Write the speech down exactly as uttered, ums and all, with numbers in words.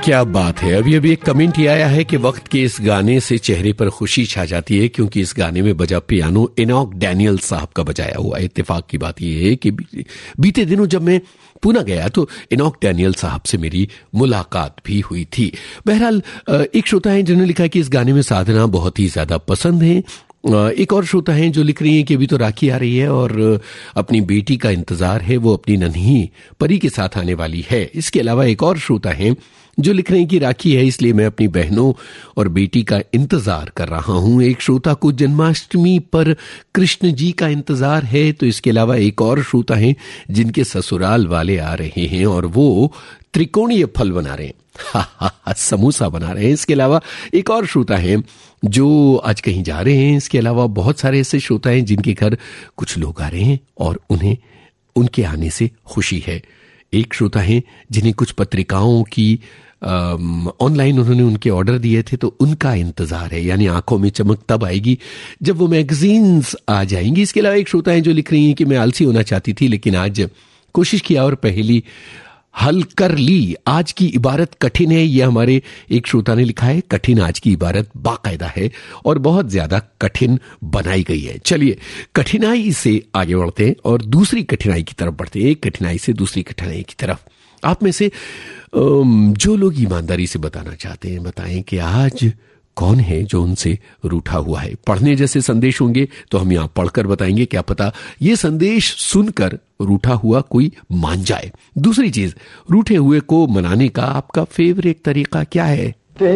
क्या बात है। अभी अभी एक कमेंट ये आया है कि वक्त के इस गाने से चेहरे पर खुशी छा जाती है क्योंकि इस गाने में बजा पियानो एनॉक डैनियल साहब का बजाया हुआ है। इत्तेफाक की बात यह है कि बीते दिनों जब मैं पुणे गया तो एनॉक डैनियल साहब से मेरी मुलाकात भी हुई थी। बहरहाल एक श्रोता है जिन्होंने लिखा कि इस गाने में साधना बहुत ही ज्यादा पसंद है। एक और श्रोता हैं जो लिख रही हैं कि अभी तो राखी आ रही है और अपनी बेटी का इंतजार है, वो अपनी नन्ही परी के साथ आने वाली है। इसके अलावा एक और श्रोता हैं जो लिख रहे हैं कि राखी है इसलिए मैं अपनी बहनों और बेटी का इंतजार कर रहा हूं। एक श्रोता को जन्माष्टमी पर कृष्ण जी का इंतजार है। तो इसके अलावा एक और श्रोता हैं जिनके ससुराल वाले आ रहे हैं और वो त्रिकोणीय फल बना रहे हैं, हा, हा, हा, समोसा बना रहे हैं। इसके अलावा एक और श्रोता हैं जो आज कहीं जा रहे हैं। इसके अलावा बहुत सारे ऐसे श्रोता हैं जिनके घर कुछ लोग आ रहे हैं और उन्हें उनके आने से खुशी है। एक श्रोता हैं जिन्हें कुछ पत्रिकाओं की ऑनलाइन उन्होंने उनके ऑर्डर दिए थे तो उनका इंतजार है, यानी आंखों में चमक तब आएगी जब वो मैगजीन्स आ जाएंगी। इसके अलावा एक श्रोता हैं जो लिख रही हैं कि मैं आलसी होना चाहती थी लेकिन आज कोशिश किया और पहली हल कर ली। आज की इबारत कठिन है, यह हमारे एक श्रोता ने लिखा है। कठिन आज की इबारत बाकायदा है और बहुत ज्यादा कठिन बनाई गई है। चलिए कठिनाई से आगे बढ़ते हैं और दूसरी कठिनाई की तरफ बढ़ते हैं। एक कठिनाई से दूसरी कठिनाई की तरफ। आप में से जो लोग ईमानदारी से बताना चाहते हैं बताएं कि आज कौन है जो उनसे रूठा हुआ है। पढ़ने जैसे संदेश होंगे तो हम यहां पढ़कर बताएंगे, क्या पता ये संदेश सुनकर रूठा हुआ कोई मान जाए। दूसरी चीज, रूठे हुए को मनाने का आपका फेवरेट तरीका क्या है?